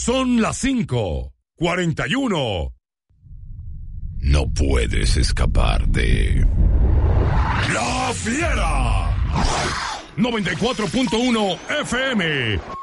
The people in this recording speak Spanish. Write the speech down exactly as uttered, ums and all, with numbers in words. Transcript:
Son las cinco cuarenta y uno. No puedes escapar de La Fiera. noventa y cuatro punto uno F M.